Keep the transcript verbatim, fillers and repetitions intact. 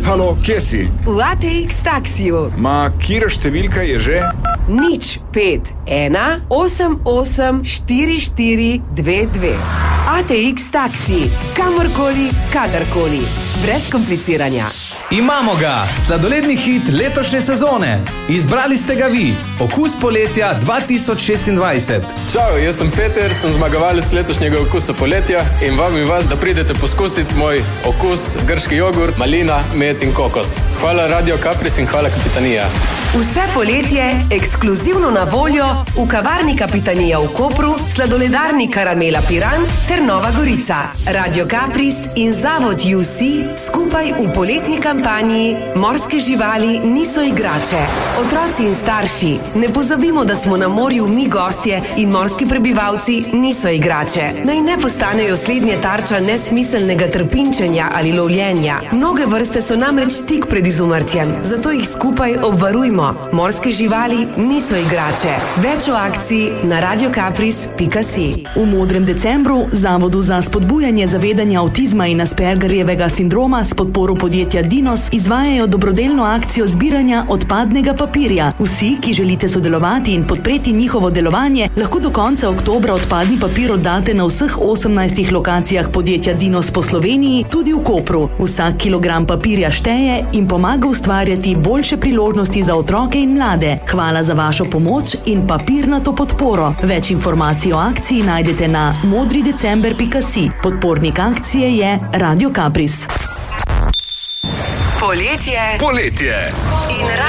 Halo, kje si? V A T X taksiju. Ma, kira številka je že? Nič, pet, ena, osem, osem, štiri, štiri, dve, dve. A T X taksi. Kamorkoli, kadarkoli. Brez kompliciranja. Imamo ga, sladoledni hit letošnje sezone. Izbrali ste ga vi, Okus poletja dva tisoč šestindvajset. Čau, jaz sem Peter, sem zmagovalec letošnjega Okusa poletja in vabim vas, da pridete poskusiti moj okus, grški jogurt, malina, med in kokos. Hvala Radio Capris in hvala Kapitanija. Vse poletje ekskluzivno na voljo v kavarni Kapitanija v Kopru, sladoledarni Karamela Piran ter Nova Gorica. Radio Capris in Zavod U C skupaj v poletni kampanji Morske živali niso igrače. Otroci in starši, ne pozabimo, da smo na morju mi gostje in morski prebivalci niso igrače. Naj ne postanejo slednje tarča nesmiselnega trpinčenja ali lovljenja. Mnoge vrste so namreč tik pred izumrtjem, zato jih skupaj obvarujmo. Morske živali niso igrače. Več o akciji na radiocapris pika si. V modrem decembru Zavodu za spodbujanje zavedanja avtizma in Aspergerjevega sindroma s podporo podjetja Dinos izvajajo dobrodelno akcijo zbiranja odpadnega papirja. Vsi, ki želite sodelovati in podpreti njihovo delovanje, lahko do konca oktobra odpadni papir oddate na vseh osemnajstih lokacijah podjetja Dinos po Sloveniji, tudi v Kopru. Vsak kilogram papirja šteje in pomaga ustvarjati boljše priložnosti za otroke in mlade. Hvala za vašo pomoč in papirnato podporo. Več informacij o akciji najdete na modri december pika si. Podpornik akcije je Radio Capris. Poletje. Poletje. In